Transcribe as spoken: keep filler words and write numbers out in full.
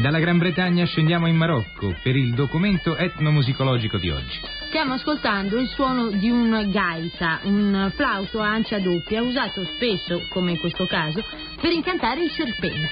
dalla Gran Bretagna scendiamo in Marocco per il documento etnomusicologico di oggi. Stiamo ascoltando il suono di un gaita, un flauto a ancia doppia usato spesso, come in questo caso, per incantare il serpente.